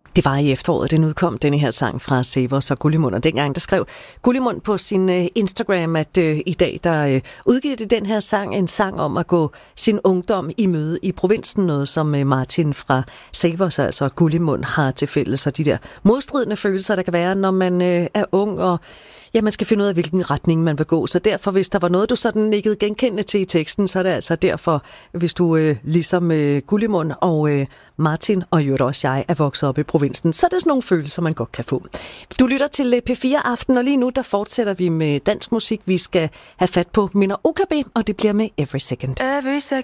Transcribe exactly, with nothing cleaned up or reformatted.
Det var i efteråret, den udkom, denne her sang fra Savers og Gullimund. Og dengang, der skrev Gullimund på sin uh, Instagram, at uh, i dag, der uh, udgiver det den her sang, en sang om at gå sin ungdom i møde i provinsen. Noget, som uh, Martin fra Savers, altså Gullimund, har til fælles. Og de der modstridende følelser, der kan være, når man uh, er ung, og ja, man skal finde ud af, hvilken retning man vil gå. Så derfor, hvis der var noget, du sådan nikkede genkendende til i teksten, så er det altså derfor, hvis du uh, ligesom uh, Gullimund og uh, Martin, og jo også jeg, er vokset op i provinsen, så er det sådan nogle følelser, man godt kan få. Du lytter til P fire Aften, og lige nu, der fortsætter vi med dansk musik. Vi skal have fat på Minder O K B, og det bliver med Every Second. Every second.